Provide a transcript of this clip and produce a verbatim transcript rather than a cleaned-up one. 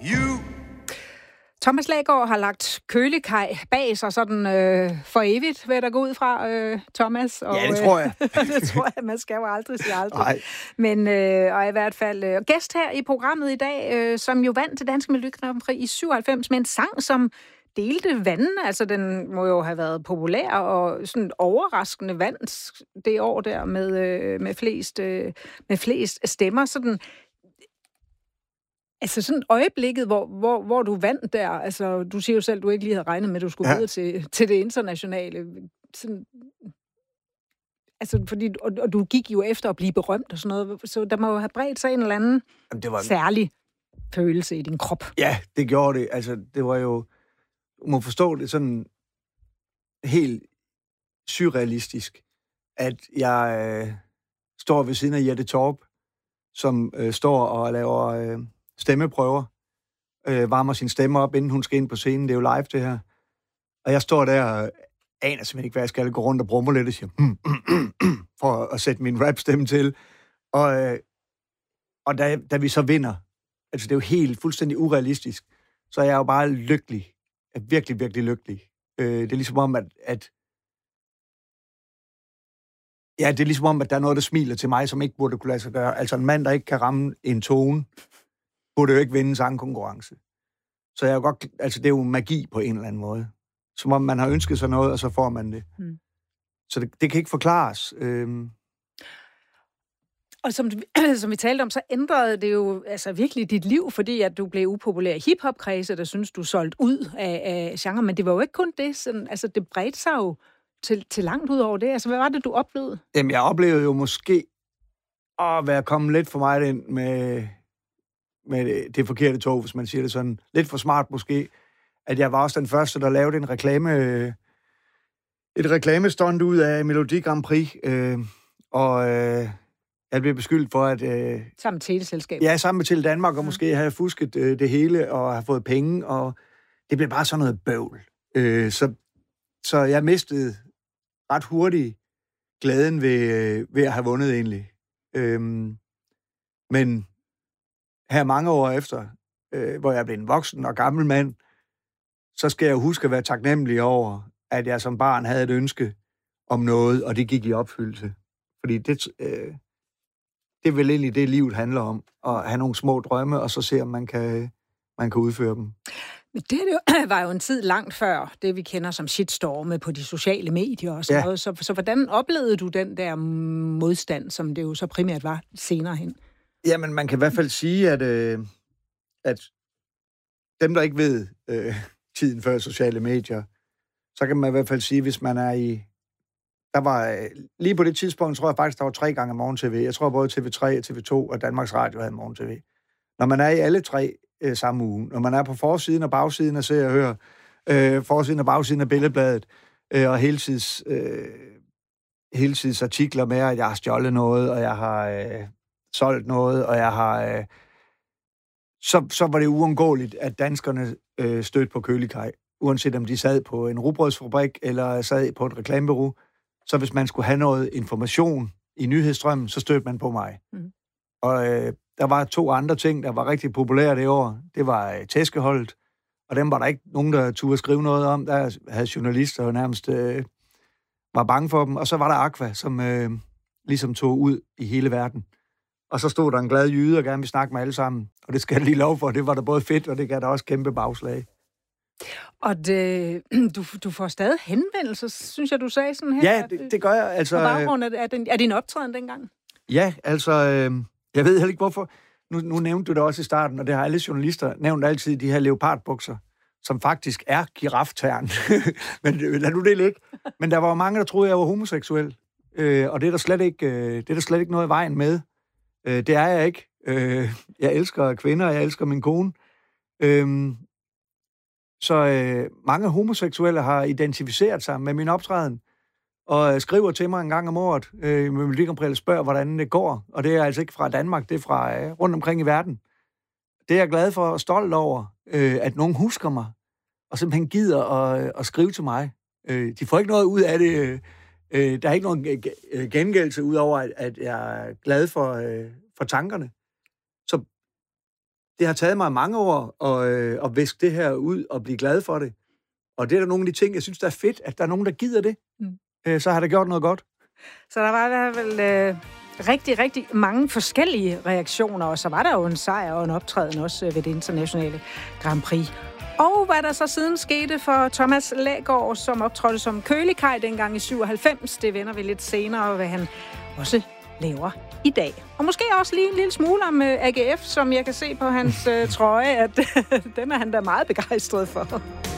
You. Thomas Lagergaard har lagt Kølikaj bag sig sådan øh, for evigt, vil der gå ud fra, øh, Thomas. Og, ja, det tror jeg. Øh, det tror jeg, man skal jo aldrig sige aldrig. Nej. Men øh, og i hvert fald øh, gæst her i programmet i dag, øh, som jo vandt det danske Melodi Grand Prix i syvoghalvfems med en sang, som delte vandene. Altså, den må jo have været populær og sådan overraskende vandt det år der med, øh, med, flest, øh, med flest stemmer. Sådan, altså sådan øjeblikket, hvor, hvor, hvor du vandt der, altså du siger jo selv, du ikke lige havde regnet med, at du skulle ja. videre til, til det internationale. Sådan, altså, fordi, og, og du gik jo efter at blive berømt og sådan noget, så der må jo have bredt sig en eller anden Jamen, det var... særlig følelse i din krop. Ja, det gjorde det. Altså, det var jo, du må forstå det sådan helt surrealistisk, at jeg øh, står ved siden af Jette Torp, som øh, står og laver øh, stemmeprøver, øh, varmer sin stemme op, inden hun skal ind på scenen. Det er jo live, det her. Og jeg står der og aner simpelthen ikke, hvad jeg skal, gå rundt og brummer lidt og siger, mm, mm, mm, mm, for at sætte min rap-stemme til. Og, øh, og da, da vi så vinder, altså det er jo helt fuldstændig urealistisk, så er jeg jo bare lykkelig. Jeg er virkelig, virkelig lykkelig. Øh, det er ligesom om, at, at ja, det er ligesom om, at der er noget, der smiler til mig, som ikke burde kunne lade sig gøre. Altså en mand, der ikke kan ramme en tone, burde jo ikke vinde en sangkonkurrence. Så jeg er jo godt, altså det er jo magi på en eller anden måde. Som om man har ønsket sig noget, og så får man det. Mm. Så det, det kan ikke forklares. Øhm. Og som, som vi talte om, så ændrede det jo altså virkelig dit liv, fordi at du blev upopulær i hiphop-kredse, der synes du solgte ud af, af genre. Men det var jo ikke kun det. Sådan, altså det bredte sig jo til, til langt ud over det. Altså hvad var det, du oplevede? Jamen jeg oplevede jo måske at være kommet lidt for meget ind med, med det, det forkerte tog, hvis man siger det sådan. Lidt for smart måske. At jeg var også den første, der lavede en reklame, et reklamestunt ud af Melodi Grand Prix. Øh, og øh, jeg blev beskyldt for, at... Øh, sammen med Teleselskabet. Ja, sammen med Tele Danmark, og ja. måske have fusket øh, det hele, og have fået penge, og det blev bare sådan noget bøvl. Øh, så, så jeg mistede ret hurtigt glæden ved, øh, ved at have vundet egentlig. Øh, men her mange år efter, øh, hvor jeg blev en voksen og gammel mand, så skal jeg huske at være taknemmelig over, at jeg som barn havde et ønske om noget, og det gik i opfyldelse. Fordi det, øh, det er vel egentlig det, livet handler om, at have nogle små drømme, og så se, om man kan, man kan udføre dem. Men det var jo en tid langt før det, vi kender som shitstorme på de sociale medier og sådan ja. noget. Så, så hvordan oplevede du den der modstand, som det jo så primært var senere hen? Jamen, man kan i hvert fald sige, at, øh, at dem, der ikke ved... Øh, tiden før sociale medier, så kan man i hvert fald sige, hvis man er i... Der var... Lige på det tidspunkt, tror jeg faktisk, der var tre gange morgen-tv. Jeg tror både T V tre og T V to og Danmarks Radio havde morgen-tv. Når man er i alle tre øh, samme uge, når man er på forsiden og bagsiden af Se og Hør, øh, forsiden og bagsiden af Billedbladet, øh, og heltids, øh, heltids artikler med, at jeg har stjålet noget, og jeg har øh, solgt noget, og jeg har... Øh, så, så var det uundgåeligt, at danskerne øh, stødte på Kølikaj, uanset om de sad på en rugbrødsfabrik eller sad på et reklamebureau. Så hvis man skulle have noget information i nyhedsstrømmen, så stødte man på mig. Mm. Og øh, der var to andre ting, der var rigtig populære det år. Det var øh, tæskeholdet, og dem var der ikke nogen, der turde skrive noget om. Der havde journalister og nærmest øh, var bange for dem. Og så var der Aqua, som øh, ligesom tog ud i hele verden. Og så stod der en glad jyde og gerne ville snakke med alle sammen. Og det skal jeg lige lov for, det var da både fedt, og det gav der også kæmpe bagslag. Og det, du, du får stadig henvendelser, synes jeg, du sagde sådan her. Ja, det, det gør jeg. Altså, på baggrund af, af, den, af din optræden dengang? Ja, altså, øh, jeg ved heller ikke hvorfor. Nu, nu nævnte du det også i starten, og det har alle journalister nævnt altid, de her leopardbukser, som faktisk er giraftern. Men lad nu det ligge. Men der var mange, der troede, jeg var homoseksuel. Øh, og det er der slet ikke, øh, det er der slet ikke noget i vejen med. Øh, det er jeg ikke. Øh, jeg elsker kvinder, og jeg elsker min kone. Øh, så øh, mange homoseksuelle har identificeret sig med min optræden, og skriver til mig en gang om året, øh, med Melodi Grand Prix, spørger, hvordan det går. Og det er altså ikke fra Danmark, det er fra øh, rundt omkring i verden. Det er jeg glad for og stolt over, øh, at nogen husker mig, og simpelthen gider at, at skrive til mig. Øh, de får ikke noget ud af det. Øh, der er ikke nogen gengældelse ud over, at, at jeg er glad for, øh, for tankerne. Så det har taget mig mange år at, øh, at viske det her ud og blive glad for det. Og det er der nogle af de ting, jeg synes, der er fedt, at der er nogen, der gider det. Mm. Øh, så har det gjort noget godt. Så der var i hvert fald øh, rigtig, rigtig mange forskellige reaktioner, og så var der jo en sejr og en optræden også ved det internationale Grand Prix. Og hvad der så siden skete for Thomas Lægaard, som optrådte som kølekaj dengang i syvoghalvfems, det vender vi lidt senere, hvad han også laver i dag. Og måske også lige en lille smule om A G F, som jeg kan se på hans øh, trøje, at dem er han da meget begejstret for.